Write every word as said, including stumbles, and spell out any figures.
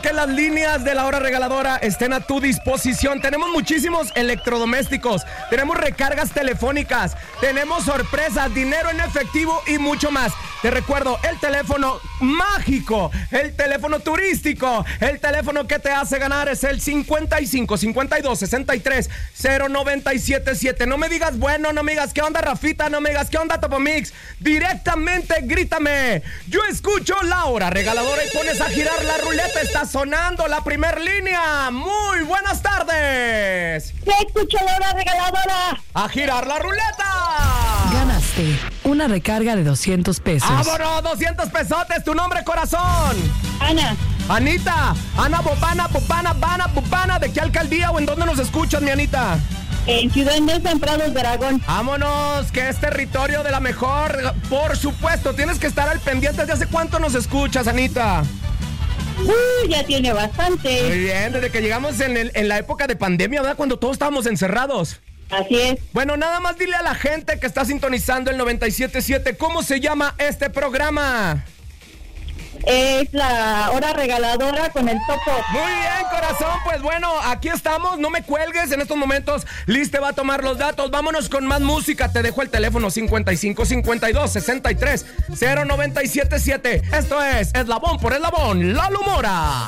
que las líneas de la hora regaladora estén a tu disposición. Tenemos muchísimos electrodomésticos, tenemos recargas telefónicas, tenemos sorpresas, dinero en efectivo y mucho más. Te recuerdo, el teléfono mágico, el teléfono turístico, el teléfono que te hace ganar es el cincuenta y cinco, cincuenta y dos, sesenta y tres, cero noventa y siete siete. No me digas bueno, no me digas qué onda Rafita, no me digas qué onda Topomix. Directamente grítame. Yo escucho la hora regaladora y pones a girar la ruleta. Está sonando la primer línea. Muy buenas tardes. Yo escucho la hora regaladora. A girar la ruleta. Ganaste una recarga de doscientos pesos. ¡Vámonos! doscientos pesotes. ¿Tu nombre, corazón? Ana. Anita. Ana Bobana, Bobana, Bana, Bobana. ¿De qué alcaldía o en dónde nos escuchas, mi Anita? En Ciudad Neza, en Prados de Aragón. Vámonos, que es territorio de la mejor. Por supuesto, tienes que estar al pendiente. ¿Desde hace cuánto nos escuchas, Anita? Uh, ya tiene bastante. Muy bien, desde que llegamos en, el, en la época de pandemia, ¿verdad? Cuando todos estábamos encerrados. Así es. Bueno, nada más dile a la gente que está sintonizando el noventa y siete punto siete, ¿cómo se llama este programa? Es la hora regaladora con el Topo. Muy bien, corazón, pues bueno, aquí estamos, no me cuelgues en estos momentos. Liz te va a tomar los datos, vámonos con más música. Te dejo el teléfono cincuenta y cinco, cincuenta y dos, sesenta y tres, cero noventa y siete siete. Esto es Eslabón por Eslabón, Lalo Mora.